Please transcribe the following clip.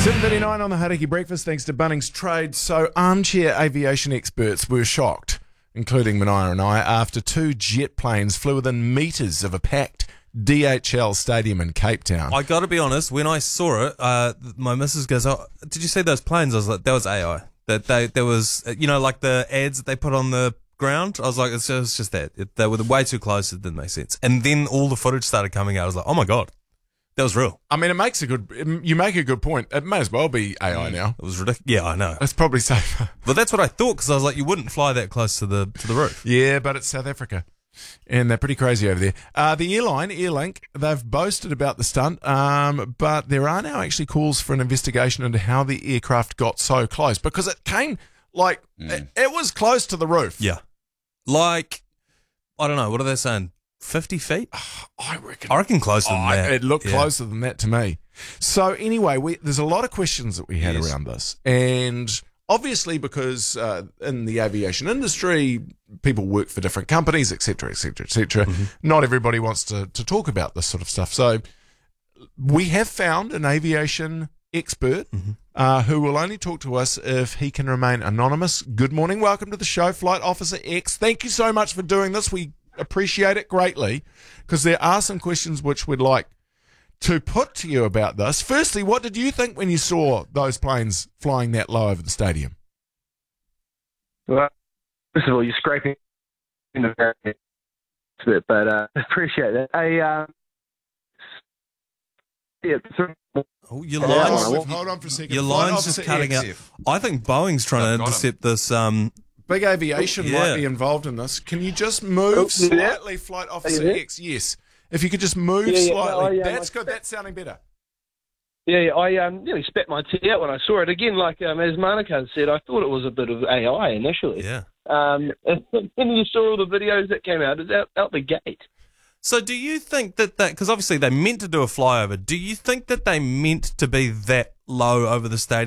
7:39 on the Hauraki Breakfast, thanks to Bunnings Trade. So armchair aviation experts were shocked, including Mania and I, after two jet planes flew within metres of a packed DHL stadium in Cape Town. I got to be honest, when I saw it, my missus goes, "Oh, did you see those planes?" I was like, that was AI. There was, like the ads that they put on the ground. I was like, it's just that. They were way too close, it didn't make sense. And then all the footage started coming out. I was like, oh my God. That was real. I mean, you make a good point. It may as well be AI now. It was ridiculous. Yeah, I know. It's probably safer. But that's what I thought, because I was like, you wouldn't fly that close to the roof. Yeah, but it's South Africa, and they're pretty crazy over there. The airline, Airlink, they've boasted about the stunt, but there are now actually calls for an investigation into how the aircraft got so close, because it came, it was close to the roof. Yeah. I don't know, what are they saying? 50 feet? I reckon closer than that. It looked closer than that to me. So anyway, there's a lot of questions that we had around this. And obviously because in the aviation industry, people work for different companies, et cetera, et cetera, et cetera. Mm-hmm. Not everybody wants to talk about this sort of stuff. So we have found an aviation expert who will only talk to us if he can remain anonymous. Good morning. Welcome to the show, Flight Officer X. Thank you so much for doing this. We appreciate it greatly, because there are some questions which we'd like to put to you about this. Firstly, what did you think when you saw those planes flying that low over the stadium? Well, first of all, you're scraping in the bit, but appreciate that. Oh, your line's hold on for a second. Your line's just cutting out. I think Boeing's trying to intercept this. Big Aviation might be involved in this. Can you just move slightly, Flight Officer X? Yes. If you could just move slightly. That's good. That's sounding better. Yeah, I nearly spat my tea out when I saw it. Again, as Monica said, I thought it was a bit of AI initially. Yeah. And you saw all the videos that came out. It's out the gate. So do you think that because obviously they meant to do a flyover, do you think that they meant to be that low over the stadium?